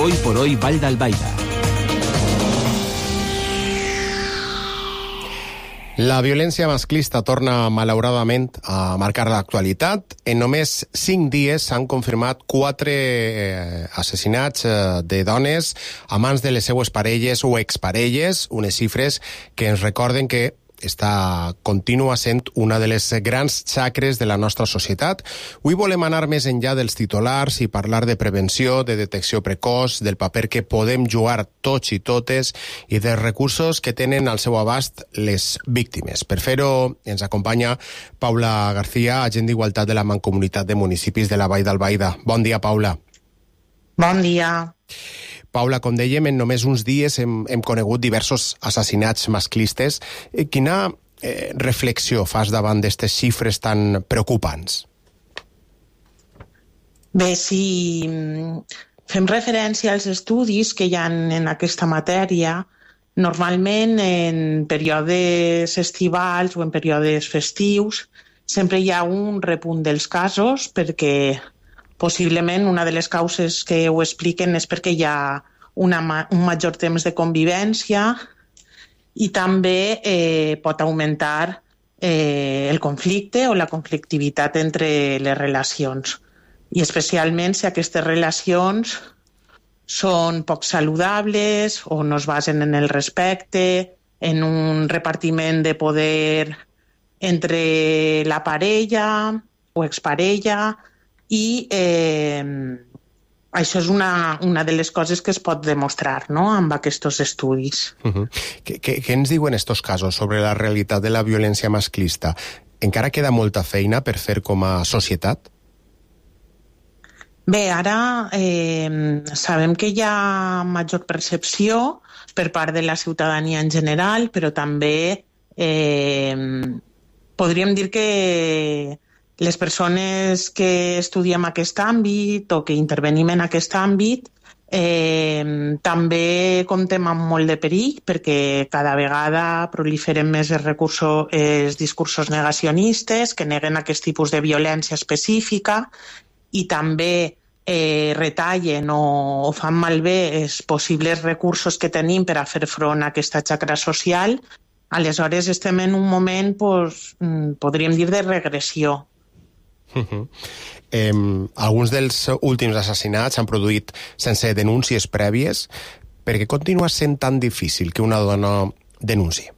Hoy por hoy Vall d'Albaida. La violència masclista torna, malauradament, a marcar l'actualitat. En només 5 dies s'han confirmat 4 assassinats de dones a mans de les seues parelles o exparelles, unes xifres que ens recorden que continua sent una de les grans xacres de la nostra societat. Avui volem anar més enllà dels titulars i parlar de prevenció, de detecció precoç, del paper que podem jugar tots i totes i dels recursos que tenen al seu abast les víctimes. Per fer-ho ens acompanya Paula García, agent d'Igualtat de la Mancomunitat de Municipis de la Vall d'Albaida. Bon dia, Paula. Bon dia. Paula, com dèiem, en només uns dies hem conegut diversos assassinats masclistes. Quina reflexió fas davant d'aquestes xifres tan preocupants? Bé, si fem referència als estudis que hi ha en aquesta matèria, normalment en períodes estivals o en períodes festius sempre hi ha un repunt dels casos perquè possiblement una de les causes que ho expliquen és perquè hi ha un major temps de convivència i també pot augmentar el conflicte o la conflictivitat entre les relacions. I especialment si aquestes relacions són poc saludables o no es basen en el respecte, en un repartiment de poder entre la parella o exparella, i això és una de les coses que es pot demostrar, no?, amb aquests estudis. Què ens diuen estos casos sobre la realitat de la violència masclista? Encara queda molta feina per fer com a societat? Bé, ara sabem que hi ha major percepció per part de la ciutadania en general, però també podríem dir que les persones que estudiem aquest àmbit o que intervenim en aquest àmbit també comptem amb molt de perill perquè cada vegada proliferen més els discursos negacionistes que neguen aquest tipus de violència específica i també retallen o fan malbé els possibles recursos que tenim per a fer front a aquesta xacra social. Aleshores estem en un moment, podríem dir, de regressió. Alguns dels últims assassinats s'han produït sense denúncies prèvies. Per què continua sent tan difícil que una dona denunciï?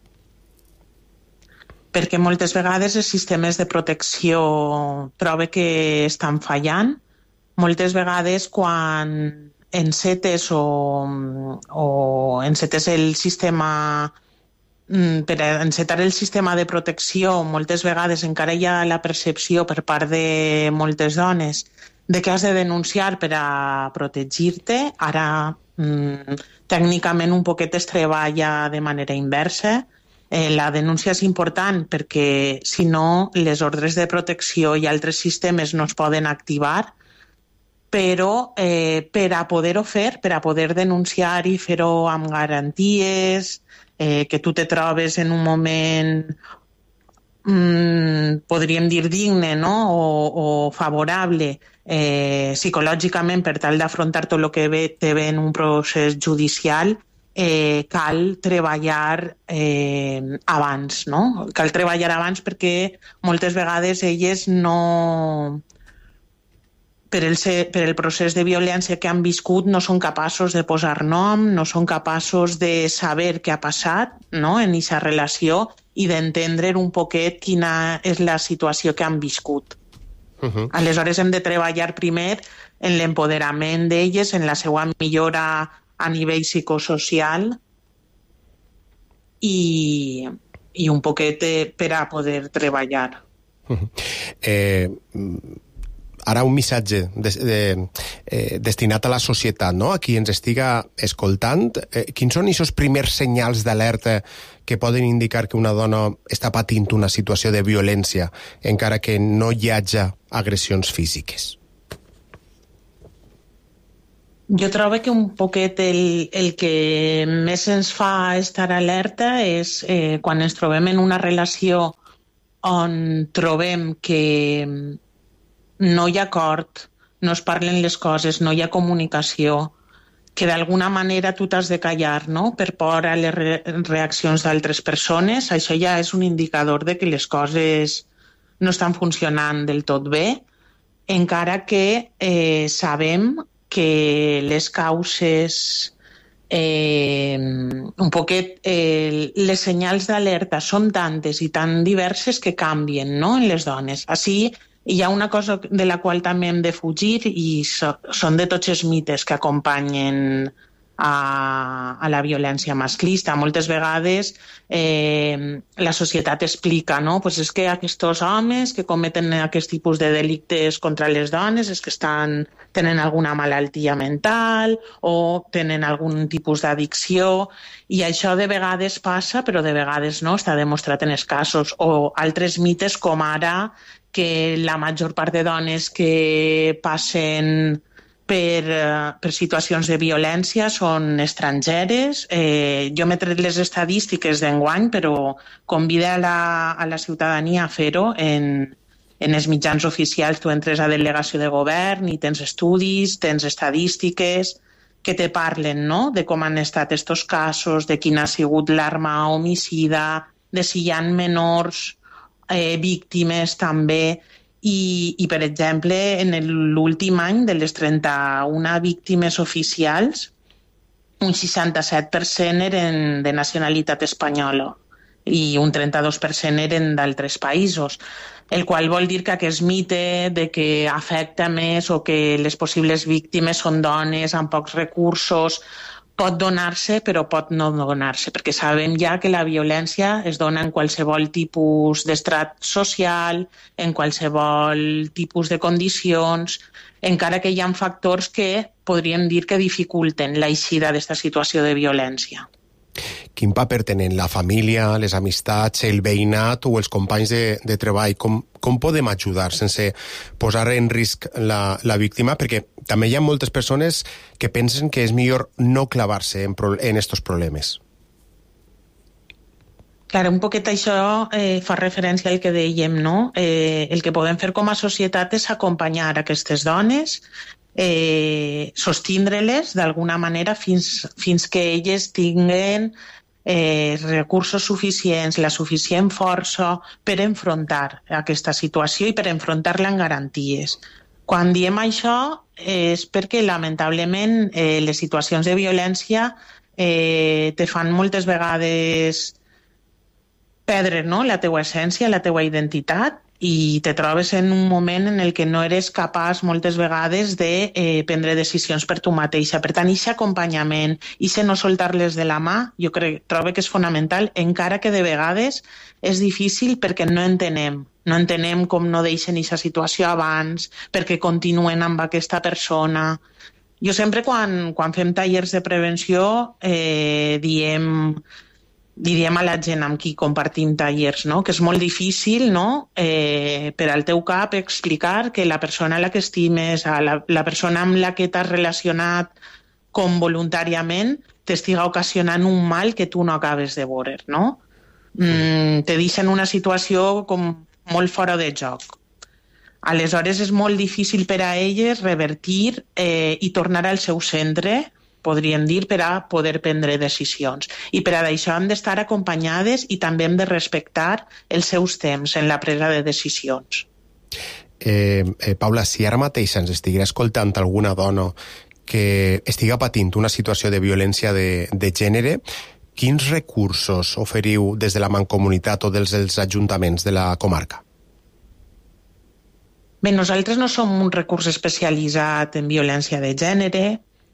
Perquè moltes vegades els sistemes de protecció troben que estan fallant. Moltes vegades quan encetes el sistema per encetar el sistema de protecció, moltes vegades encara hi ha la percepció per part de moltes dones de que has de denunciar per a protegir-te. Ara, tècnicament, un poquet es treballa de manera inversa. La denúncia és important perquè, si no, les ordres de protecció i altres sistemes no es poden activar, però per a poder-ho fer, per a poder denunciar i fer-ho amb garanties, que tu te trobes en un moment, podríem dir, digne, no?, o favorable psicològicament per tal d'afrontar tot el que te ve en un procés judicial, cal treballar abans, no? Cal treballar abans perquè moltes vegades elles no... Per el procés de violència que han viscut no són capaços de posar nom, no són capaços de saber què ha passat, no?, en aquesta relació i d'entendre un poquet quina és la situació que han viscut. Aleshores hem de treballar primer en l'empoderament d'elles, en la seva millora a nivell psicosocial i un poquet per a poder treballar. Ara un missatge destinat a la societat, no?, a qui ens estiga escoltant. Quins són aquests primers senyals d'alerta que poden indicar que una dona està patint una situació de violència, encara que no hi hagi agressions físiques? Jo trobo que un poquet el que més ens fa estar alerta és quan ens trobem en una relació on trobem que no hi ha acord, no es parlen les coses, no hi ha comunicació, que d'alguna manera tu t'has de callar, no?, per por a les reaccions d'altres persones, això ja és un indicador de que les coses no estan funcionant del tot bé, encara que sabem que les causes, un poquet, les senyals d'alerta són tantes i tan diverses que canvien, no?, en les dones. Així, hi ha una cosa de la qual també hem de fugir i són de tots els mites que acompanyen a la violència masclista. Moltes vegades la societat explica, no? Pues és que aquests homes que cometen aquest tipus de delictes contra les dones és que tenen alguna malaltia mental o tenen algun tipus d'addicció, i això de vegades passa, però de vegades no, està demostrat en els casos. O altres mites com ara que la major part de dones que passen per situacions de violència són estrangeres. Jo m'he tret les estadístiques d'enguany, però convida a la ciutadania a fer-ho en els mitjans oficials. Tu entres a delegació de govern i tens estudis, tens estadístiques que te parlen, no?, de com han estat aquests casos, de quina ha sigut l'arma homicida, de si hi ha menors víctimes també, i per exemple, en l'últim any, de les 31 víctimes oficials, un 67% eren de nacionalitat espanyola i un 32% eren d'altres països, el qual vol dir que aquest mite de que afecta més o que les possibles víctimes són dones amb pocs recursos pot donar-se, però pot no donar-se, perquè sabem ja que la violència es dona en qualsevol tipus d'estrat social, en qualsevol tipus de condicions, encara que hi ha factors que podríem dir que dificulten l'eixida d'aquesta situació de violència. Quin paper tenen la família, les amistats, el veïnat o els companys de treball? Com podem ajudar sense posar en risc la víctima? Perquè també hi ha moltes persones que pensen que és millor no clavar-se en estos problemes. Clar, un poquet això fa referència al que dèiem, no? El que podem fer com a societat és acompanyar aquestes dones, sostindre-les d'alguna manera fins que elles tinguen recursos suficients, la suficient força per enfrontar aquesta situació i per enfrontar-la amb garanties. Quan diem això és perquè, lamentablement, les situacions de violència te fan moltes vegades perdre, no?, la teua essència, la teua identitat, i te trobes en un moment en el que no eres capaç moltes vegades de prendre decisions per tu mateixa. Per tant, aquest acompanyament, aquest no soltar-les de la mà, jo trobo que és fonamental, encara que de vegades és difícil perquè no entenem com no deixen aquesta situació abans, perquè continuen amb aquesta persona. Jo sempre quan fem tallers de prevenció diríem a la gent amb qui compartim tallers, no?, que és molt difícil, no?, per al teu cap explicar que la persona a la que estimes, la persona amb la que t'has relacionat com voluntàriament, t'estiga ocasionant un mal que tu no acabes de veure, no? Te deixa en una situació com molt fora de joc. Aleshores és molt difícil per a elles revertir i tornar al seu centre, podríem dir, per a poder prendre decisions. I per a això hem d'estar acompanyades i també hem de respectar els seus temps en la presa de decisions. Paula, si ara mateix ens estigués escoltant alguna dona que estiga patint una situació de violència de gènere, quins recursos oferiu des de la Mancomunitat o dels ajuntaments de la comarca? Bé, nosaltres no som un recurs especialitzat en violència de gènere,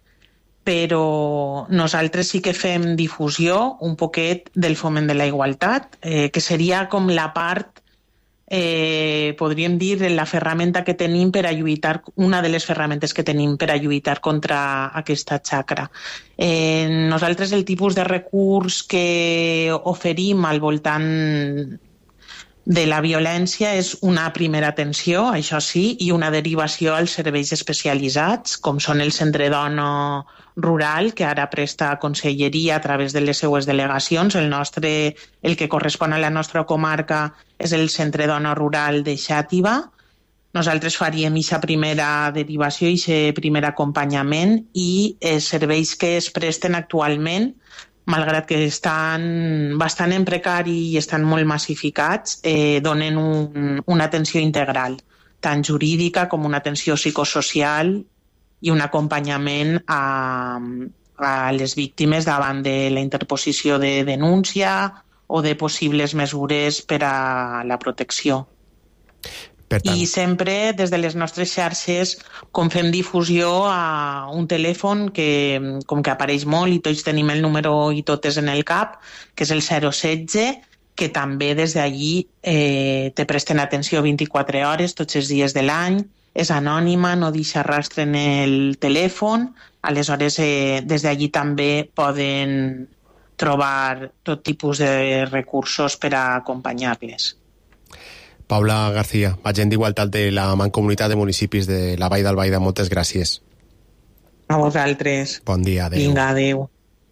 però nosaltres sí que fem difusió un poquet del foment de la igualtat, que seria com la part, podríem dir, la ferramenta que tenim per a lluitar, una de les ferramentes que tenim per a lluitar contra aquesta xacra. Nosaltres el tipus de recurs que oferim al voltant de la violència és una primera atenció, això sí, i una derivació als serveis especialitzats, com són el Centre Dona Rural, que ara presta conselleria a través de les seues delegacions. El que correspon a la nostra comarca és el Centre Dona Rural de Xàtiva, nosaltres faríem aquesta primera derivació i aquest primer acompanyament, i els serveis que es presten actualment, malgrat que estan bastant en precari i estan molt massificats, donen una atenció integral, tant jurídica com una atenció psicosocial i un acompanyament a les víctimes davant de la interposició de denúncia o de possibles mesures per a la protecció. I sempre des de les nostres xarxes, com fem difusió a un telèfon que com que apareix molt i tots tenim el número i totes en el cap, que és el 016, que també des d'allí te presten atenció 24 hores tots els dies de l'any, és anònima, no deixa rastre en el telèfon, aleshores des d'allí també poden trobar tot tipus de recursos per a acompanyar-les. Paula García, agent d'Igualtat de la Mancomunitat de Municipis de la Vall d'Albaida, moltes gràcies. A vosaltres. Bon dia, adéu. Vinga, adéu.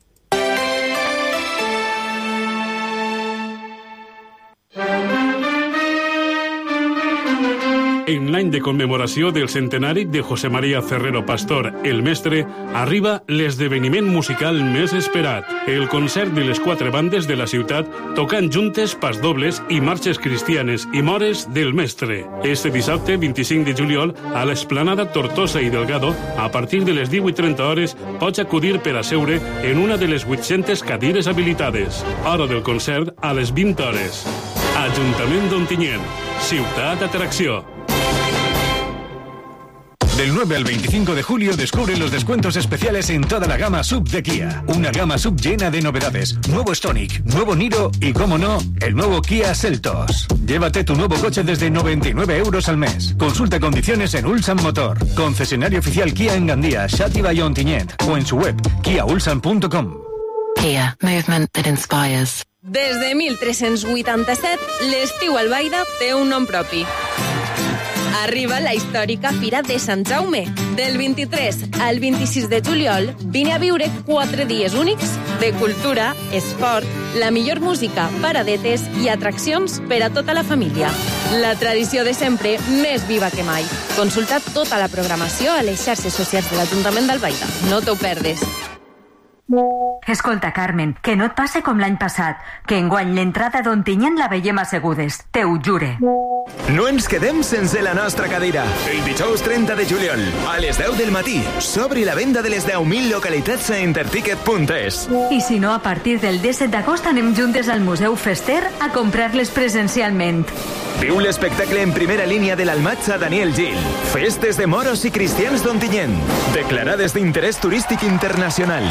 En l'any de commemoració del centenari de José María Ferrero Pastor, el mestre, arriba l'esdeveniment musical més esperat, el concert de les 4 bandes de la ciutat tocant juntes pasdobles i marxes cristianes i mores del mestre. Este dissabte, 25 de juliol, a l'Esplanada Tortosa i Delgado, a partir de les 18:30 hores, pots acudir per a seure en una de les 800 cadires habilitades. Hora del concert a les 20 hores. Ajuntament d'Ontinyent, ciutat d'atracció. Del 9 al 25 de julio descubre los descuentos especiales en toda la gama SUV de Kia. Una gama SUV llena de novedades. Nuevo Stonic, nuevo Niro y, como no, el nuevo Kia Seltos. Llévate tu nuevo coche desde 99 euros al mes. Consulta condiciones en Ulsan Motor. Concesionario oficial Kia en Gandía, Xàtiva y Ontinyent. O en su web, kiaulsan.com. Kia, movement that inspires. Des de 1387, l'estiu a Albaida té un nom propi. Arriba la històrica Fira de Sant Jaume. Del 23 al 26 de juliol, vine a viure 4 dies únics de cultura, esport, la millor música, paradetes i atraccions per a tota la família. La tradició de sempre més viva que mai. Consulta tota la programació a les xarxes socials de l'Ajuntament d'Albaida. No t'ho perdes. Escolta, Carmen, que no et passe com l'any passat, que enguany l'entrada d'Ontinyent la veiem assegudes, te ho jure. No ens quedem sense la nostra cadira. El dijous 30 de juliol, a les 10 del matí, s'obri la venda de les 10.000 localitats a interticket.es. I si no, a partir del 17 d'agost anem juntes al Museu Fester a comprar-les presencialment. Viu l'espectacle en primera línia de l'Almatxa Daniel Gil. Festes de moros i cristians d'Ontinyent, declarades d'interès turístic internacional.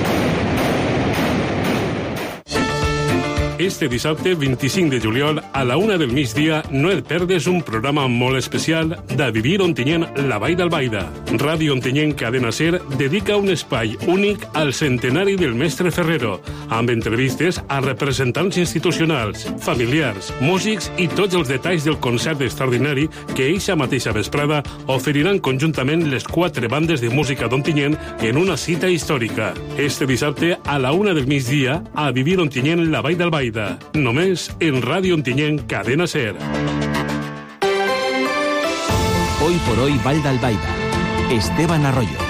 Este dissabte, 25 de juliol, a la 1 del migdia, no et perdes un programa molt especial de Vivir Ontinyent, la Vall d'Albaida. Ràdio Ontinyent Cadena Ser dedica un espai únic al centenari del mestre Ferrero, amb entrevistes a representants institucionals, familiars, músics i tots els detalls del concert extraordinari que eixa mateixa vesprada oferiran conjuntament les 4 bandes de música d'Ontinyent en una cita històrica. Este dissabte, a la 1 del migdia, a Vivir Ontinyent, la Vall d'Albaida. Només en Ràdio Ontinyent Cadena Ser. Hoy por hoy Vall d'Albaida. Esteban Arroyo.